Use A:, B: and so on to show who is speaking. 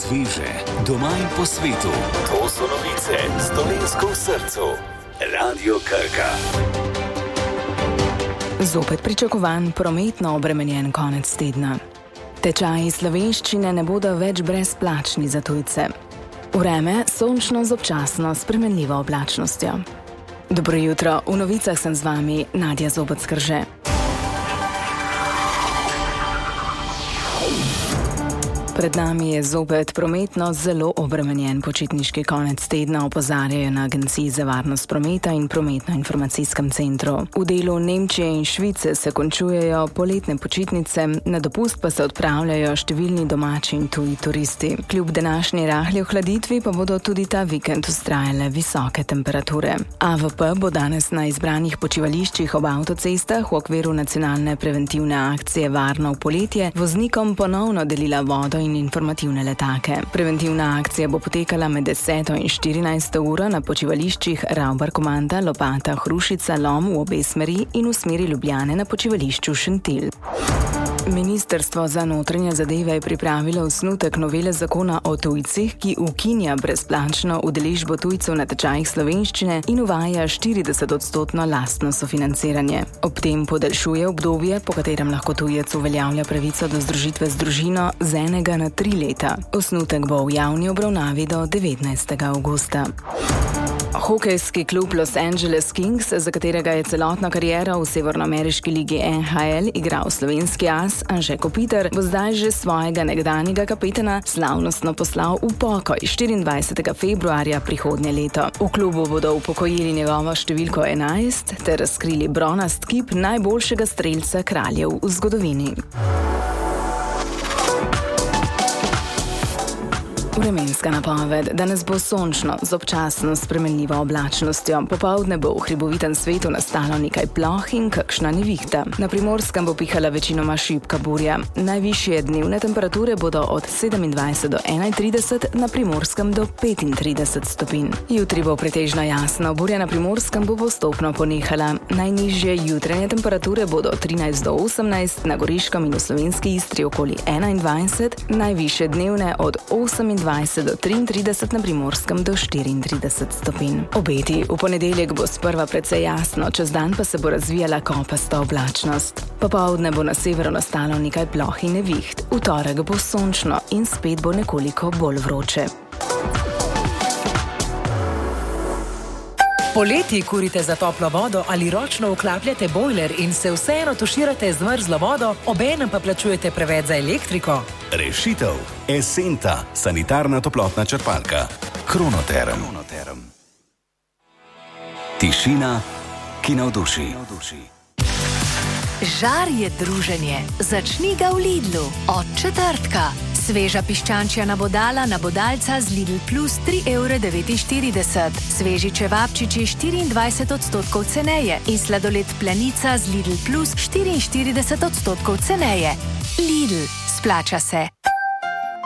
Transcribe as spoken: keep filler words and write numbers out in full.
A: Sveže, doma in po svetu. To so novice s Dolenjsko v srcu. Radio Krka.
B: Zopet pričakovan prometno obremenjen konec tedna. Tečaji slovenščine ne bodo več brezplačni za tujce. Vreme sončno z občasno spremenljivo oblačnostjo. Dobro jutro, v novicah sem z vami Nadja Zobec-Krže. Pred nami je zopet prometno zelo obremenjen počitniški konec tedna, opozarjajo na Agenciji za varnost prometa in prometno-informacijskem centru. V delu Nemčije in Švice se končujejo poletne počitnice, na dopust pa se odpravljajo številni domači in tuji turisti. Kljub današnji rahli ohladitvi pa bodo tudi ta vikend vztrajale visoke temperature. A V P bo danes na izbranih počivališčih ob avtocestah v okviru nacionalne preventivne akcije Varno v poletje voznikom ponovno delila vodo in informativne letake. Preventivna akcija bo potekala med deseto in štirinajsto uro na počivališčih Ravbar-Komanda, Lopata, Hrušica, Lom v obe smeri in v smeri Ljubljane na počivališču Šentilj. Ministrstvo za notranje zadeve je pripravilo osnutek novele zakona o tujcih, ki ukinja brezplačno udeležbo tujcev na tečajih slovenščine in uvaja štirideset odstotno lastno sofinanciranje. Ob tem podaljšuje obdobje, po katerem lahko tujec uveljavlja pravico do združitve z družino z enega na tri leta. Osnutek bo v javni obravnavi do devetnajstega avgusta. Hokejski klub Los Angeles Kings, za katerega je celotno kariero v severnoameriški ligi N H L igral slovenski as Anže Kopitar, bo zdaj že svojega nekdanjega kapetana slavnostno poslal v pokoj štiriindvajsetega februarja prihodnje leto. V klubu bodo upokojili njegovo številko enajst ter razkrili bronast kip najboljšega strelca kraljev v zgodovini. Vremenska napoved. Danes bo sončno z občasno spremenljivo oblačnostjo. Popoldne bo v hribovitem svetu nastalo nekaj ploh in kakšna nevihta. Na Primorskem bo pihala večinoma šibka burja. Najvišje dnevne temperature bodo od sedemindvajset do enaintrideset, na Primorskem do petintrideset stopinj. Jutri bo pretežno jasno, burja na Primorskem bo postopno ponehala. Najnižje jutranje temperature bodo od trinajst do osemnajst, na Goriškem in v slovenski Istri okoli enaindvajset, najvišje dnevne od osemindvajset do triintrideset, na Primorskem do štiriintrideset stopinj. Obeti. V ponedeljek bo sprva precej jasno, čez dan pa se bo razvijala kopasta oblačnost. Popoldne bo na severu nastalo nekaj ploh in neviht. V torek bo sončno in spet bo nekoliko bolj vroče.
C: Poleti kurite za toplo vodo ali ročno vklapljate bojler in se vseeno tuširate z mrzlo vodo, obenem pa plačujete preveč za elektriko?
A: Rešitev. Esenta, sanitarna toplotna črpalka. Kronoterm. Tišina, ki navduši.
D: Žar je druženje. Začni ga v Lidlu. Od četrtka. Sveža piščančja nabodala nabodalca z Lidl Plus tri evre devetinštirideset. Sveži čevapčiči štiriindvajset odstotkov ceneje in sladoled Planica z Lidl Plus štiriinštirideset odstotkov ceneje. Lidl, splača se.